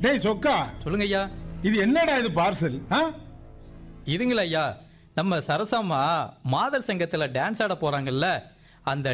டேய் சொக்கா, சொல்லுங்க ஐயா. இது என்னடா இது பார்சல்? இதுங்களா ஐயா, நம்ம சரசம்மா மாதர் சங்கத்துல டான்ஸ் ஆட போறாங்கல்ல, அந்த